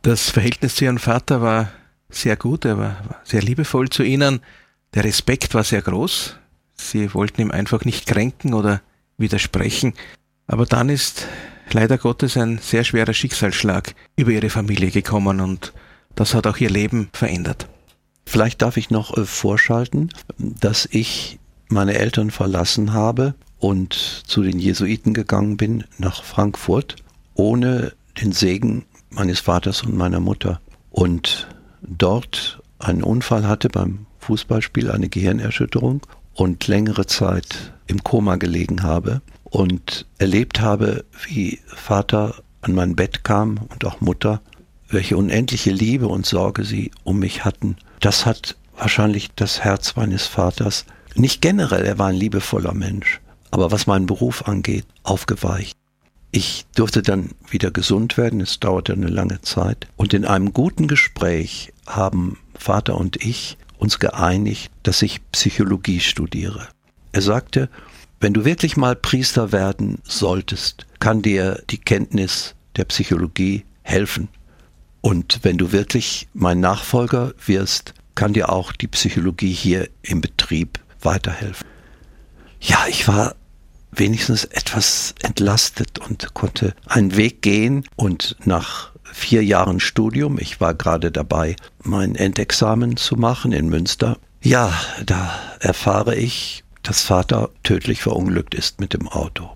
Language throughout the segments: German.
Das Verhältnis zu Ihrem Vater war sehr gut, er war sehr liebevoll zu Ihnen. Der Respekt war sehr groß. Sie wollten ihm einfach nicht kränken oder widersprechen. Aber dann ist leider Gottes ein sehr schwerer Schicksalsschlag über Ihre Familie gekommen und das hat auch Ihr Leben verändert. Vielleicht darf ich noch vorschalten, dass ich meine Eltern verlassen habe und zu den Jesuiten gegangen bin nach Frankfurt, ohne den Segen meines Vaters und meiner Mutter. Und dort einen Unfall hatte beim Fußballspiel, eine Gehirnerschütterung und längere Zeit im Koma gelegen habe und erlebt habe, wie Vater an mein Bett kam und auch Mutter, welche unendliche Liebe und Sorge sie um mich hatten. Das hat wahrscheinlich das Herz meines Vaters, nicht generell, er war ein liebevoller Mensch, aber was meinen Beruf angeht, aufgeweicht. Ich durfte dann wieder gesund werden, es dauerte eine lange Zeit. Und in einem guten Gespräch haben Vater und ich uns geeinigt, dass ich Psychologie studiere. Er sagte, wenn du wirklich mal Priester werden solltest, kann dir die Kenntnis der Psychologie helfen. Und wenn du wirklich mein Nachfolger wirst, kann dir auch die Psychologie hier im Betrieb weiterhelfen. Ja, ich war wenigstens etwas entlastet und konnte einen Weg gehen und nach 4 Jahren Studium, ich war gerade dabei, mein Endexamen zu machen in Münster. Ja, da erfahre ich, dass Vater tödlich verunglückt ist mit dem Auto.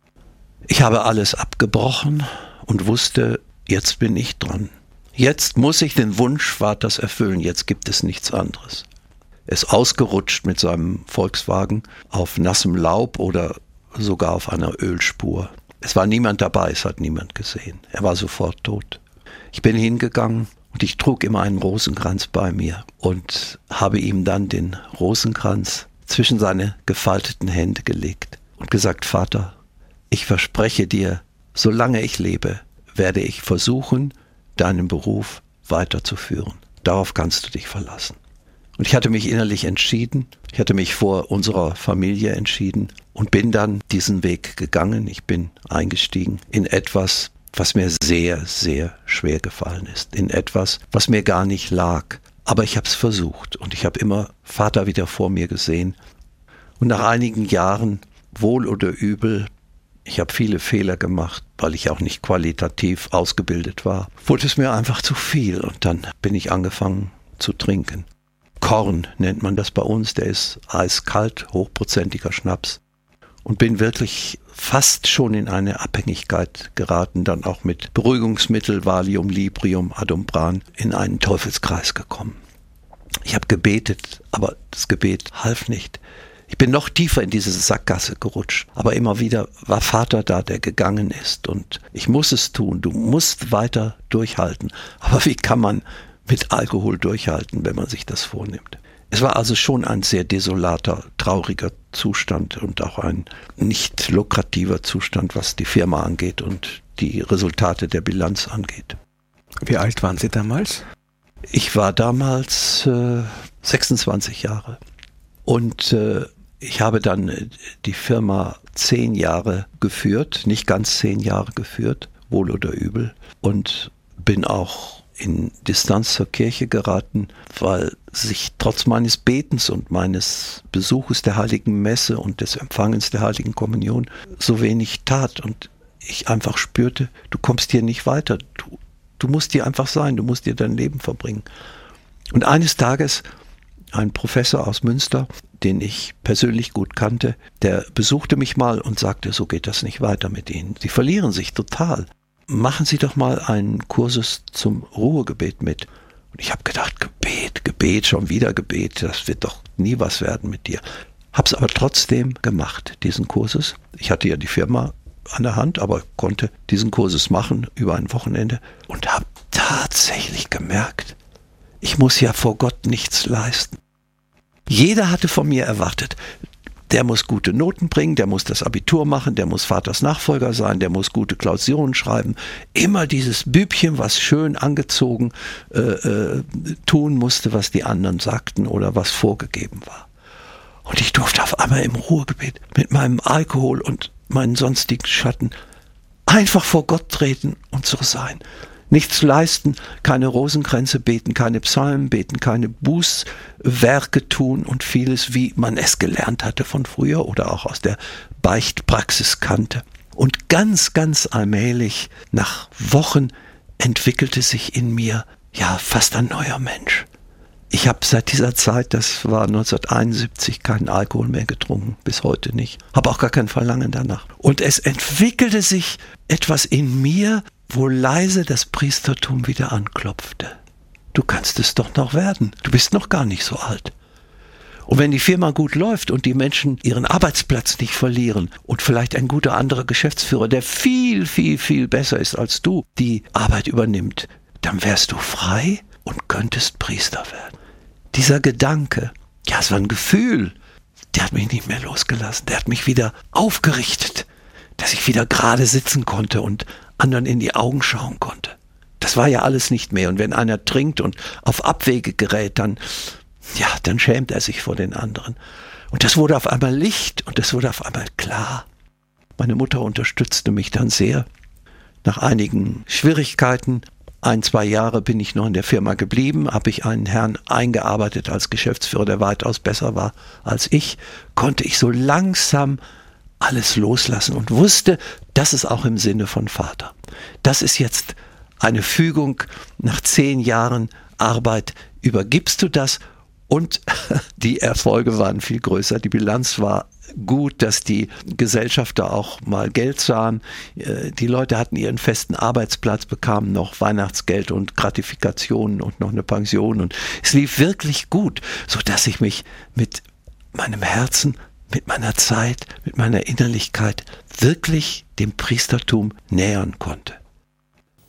Ich habe alles abgebrochen und wusste, jetzt bin ich dran. Jetzt muss ich den Wunsch Vaters erfüllen, jetzt gibt es nichts anderes. Er ist ausgerutscht mit seinem Volkswagen auf nassem Laub oder sogar auf einer Ölspur. Es war niemand dabei, es hat niemand gesehen. Er war sofort tot. Ich bin hingegangen und ich trug immer einen Rosenkranz bei mir und habe ihm dann den Rosenkranz zwischen seine gefalteten Hände gelegt und gesagt, Vater, ich verspreche dir, solange ich lebe, werde ich versuchen, deinen Beruf weiterzuführen. Darauf kannst du dich verlassen. Und ich hatte mich innerlich entschieden, ich hatte mich vor unserer Familie entschieden und bin dann diesen Weg gegangen. Ich bin eingestiegen in etwas, was mir sehr, sehr schwer gefallen ist. In etwas, was mir gar nicht lag. Aber ich habe es versucht und ich habe immer Vater wieder vor mir gesehen. Und nach einigen Jahren, wohl oder übel, ich habe viele Fehler gemacht, weil ich auch nicht qualitativ ausgebildet war, wurde es mir einfach zu viel und dann bin ich angefangen zu trinken. Korn nennt man das bei uns, der ist eiskalt, hochprozentiger Schnaps und bin wirklich fast schon in eine Abhängigkeit geraten, dann auch mit Beruhigungsmittel, Valium, Librium, Adumbran in einen Teufelskreis gekommen. Ich habe gebetet, aber das Gebet half nicht. Ich bin noch tiefer in diese Sackgasse gerutscht, aber immer wieder war Vater da, der gegangen ist und ich muss es tun, du musst weiter durchhalten. Aber wie kann man mit Alkohol durchhalten, wenn man sich das vornimmt? Es war also schon ein sehr desolater, trauriger Zustand und auch ein nicht lukrativer Zustand, was die Firma angeht und die Resultate der Bilanz angeht. Wie alt waren Sie damals? Ich war damals 26 Jahre und ich habe dann die Firma 10 Jahre geführt, nicht ganz 10 Jahre geführt, wohl oder übel, und bin auch in Distanz zur Kirche geraten, weil sich trotz meines Betens und meines Besuches der Heiligen Messe und des Empfangens der Heiligen Kommunion so wenig tat und ich einfach spürte, du kommst hier nicht weiter, du musst hier einfach sein, du musst hier dein Leben verbringen. Und eines Tages ein Professor aus Münster, den ich persönlich gut kannte, der besuchte mich mal und sagte, so geht das nicht weiter mit Ihnen. Sie verlieren sich total. Machen Sie doch mal einen Kursus zum Ruhegebet mit. Und ich habe gedacht, Gebet, schon wieder Gebet, das wird doch nie was werden mit dir. Hab's aber trotzdem gemacht, diesen Kursus. Ich hatte ja die Firma an der Hand, aber konnte diesen Kursus machen über ein Wochenende und habe tatsächlich gemerkt, ich muss ja vor Gott nichts leisten. Jeder hatte von mir erwartet, der muss gute Noten bringen, der muss das Abitur machen, der muss Vaters Nachfolger sein, der muss gute Klausuren schreiben. Immer dieses Bübchen, was schön angezogen tun musste, was die anderen sagten oder was vorgegeben war. Und ich durfte auf einmal im Ruhegebet mit meinem Alkohol und meinen sonstigen Schatten einfach vor Gott treten und so sein, Nichts leisten, keine Rosenkränze beten, keine Psalmen beten, keine Bußwerke tun und vieles, wie man es gelernt hatte von früher oder auch aus der Beichtpraxis kannte. Und ganz, ganz allmählich, nach Wochen, entwickelte sich in mir ja fast ein neuer Mensch. Ich habe seit dieser Zeit, das war 1971, keinen Alkohol mehr getrunken, bis heute nicht. Habe auch gar kein Verlangen danach. Und es entwickelte sich etwas in mir, wo leise das Priestertum wieder anklopfte. Du kannst es doch noch werden. Du bist noch gar nicht so alt. Und wenn die Firma gut läuft und die Menschen ihren Arbeitsplatz nicht verlieren und vielleicht ein guter anderer Geschäftsführer, der viel, viel, viel besser ist als du, die Arbeit übernimmt, dann wärst du frei und könntest Priester werden. Dieser Gedanke, ja, es war ein Gefühl, der hat mich nicht mehr losgelassen. Der hat mich wieder aufgerichtet, dass ich wieder gerade sitzen konnte und anderen in die Augen schauen konnte. Das war ja alles nicht mehr. Und wenn einer trinkt und auf Abwege gerät, dann schämt er sich vor den anderen. Und das wurde auf einmal Licht und das wurde auf einmal klar. Meine Mutter unterstützte mich dann sehr. Nach einigen Schwierigkeiten, 1-2 Jahre bin ich noch in der Firma geblieben, habe ich einen Herrn eingearbeitet als Geschäftsführer, der weitaus besser war als ich, konnte ich so langsam alles loslassen und wusste, das ist auch im Sinne von Vater. Das ist jetzt eine Fügung, nach 10 Jahren Arbeit übergibst du das und die Erfolge waren viel größer, die Bilanz war gut, dass die Gesellschafter auch mal Geld sahen. Die Leute hatten ihren festen Arbeitsplatz, bekamen noch Weihnachtsgeld und Gratifikationen und noch eine Pension und es lief wirklich gut, sodass ich mich mit meinem Herzen, mit meiner Zeit, mit meiner Innerlichkeit wirklich dem Priestertum nähern konnte.